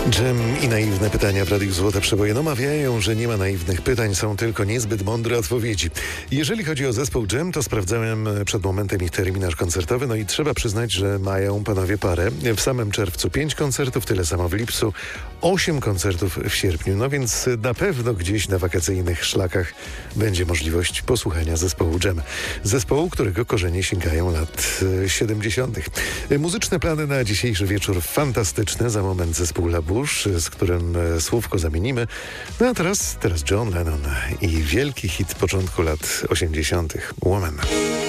Dżem i naiwne pytania w Radiu Złote Przeboje mawiają, że nie ma naiwnych pytań, są tylko niezbyt mądre odpowiedzi. Jeżeli chodzi o zespół Dżem, to sprawdzałem przed momentem ich terminarz koncertowy, no i trzeba przyznać, że mają panowie parę. W samym czerwcu 5 koncertów, tyle samo w lipcu, 8 koncertów w sierpniu, no więc na pewno gdzieś na wakacyjnych szlakach będzie możliwość posłuchania zespołu Dżem. Zespołu, którego korzenie sięgają lat 70. Muzyczne plany na dzisiejszy wieczór fantastyczne, za moment zespół La Bouche, z którym słówko zamienimy. No a teraz John Lennon i wielki hit początku lat 80. Woman.